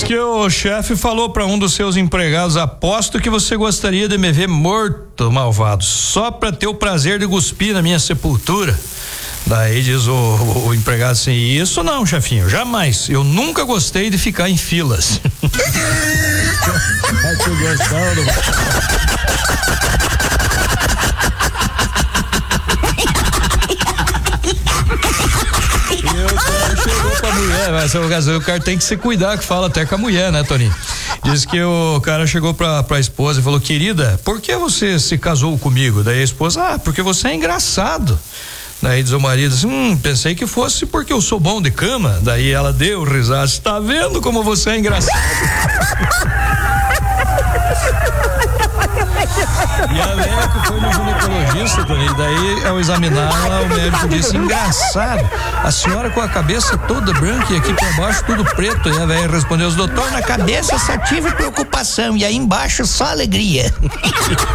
que o chefe falou para um dos seus empregados: aposto que você gostaria de me ver morto, malvado, só para ter o prazer de cuspir na minha sepultura. Daí diz o empregado assim: isso não, chefinho, jamais. Eu nunca gostei de ficar em filas. E o cara chegou pra mulher, mas o cara tem que se cuidar, que fala até com a mulher, né, Toninho? Diz que o cara chegou pra esposa e falou: querida, por que você se casou comigo? Daí a esposa: porque você é engraçado. Daí diz o marido assim: pensei que fosse porque eu sou bom de cama. Daí ela deu risada: está vendo como você é engraçado? E a médica foi no ginecologista, Tony, daí ao examinar o médico disse: engraçado, a senhora com a cabeça toda branca e aqui pra baixo tudo preto. E a velha respondeu: doutor, na cabeça só tive preocupação e aí embaixo só alegria.